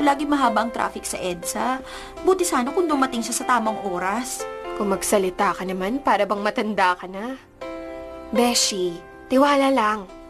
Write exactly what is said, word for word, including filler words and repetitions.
Kaso lagi mahaba ang traffic sa EDSA. Buti sana kung dumating siya sa tamang oras. Kung magsalita ka naman, para bang matanda ka na. Beshi, tiwala lang.